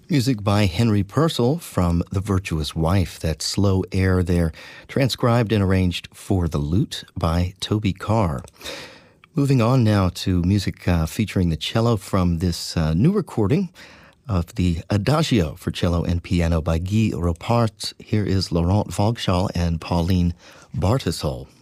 Music by Henry Purcell from The Virtuous Wife, that slow air there, transcribed and arranged for the lute by Toby Carr. Moving on now to music featuring the cello from this new recording of the Adagio for cello and piano by Guy Ropart. Here is Laurent Vauxhall and Pauline Bartisol.